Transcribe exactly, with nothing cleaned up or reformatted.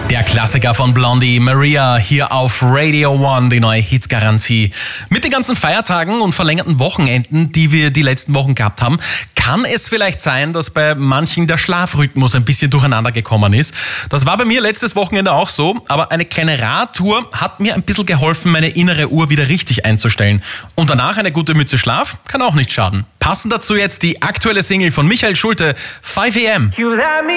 Der Klassiker von Blondie, Maria, hier auf Radio One, die neue Hitsgarantie. Mit den ganzen Feiertagen und verlängerten Wochenenden, die wir die letzten Wochen gehabt haben, kann es vielleicht sein, dass bei manchen der Schlafrhythmus ein bisschen durcheinander gekommen ist. Das war bei mir letztes Wochenende auch so, aber eine kleine Radtour hat mir ein bisschen geholfen, meine innere Uhr wieder richtig einzustellen. Und danach eine gute Mütze Schlaf kann auch nicht schaden. Passend dazu jetzt die aktuelle Single von Michael Schulte, five a m.